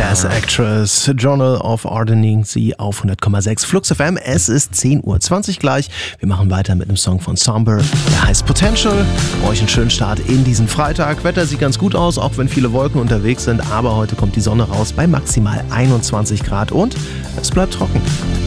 Class Actress, Journal of Ordering, sie auf 100,6 Flux FM. Es ist 10:20 Uhr gleich. Wir machen weiter mit einem Song von Somber, der heißt Potential. Euch einen schönen Start in diesen Freitag. Wetter sieht ganz gut aus, auch wenn viele Wolken unterwegs sind. Aber heute kommt die Sonne raus bei maximal 21 Grad und es bleibt trocken.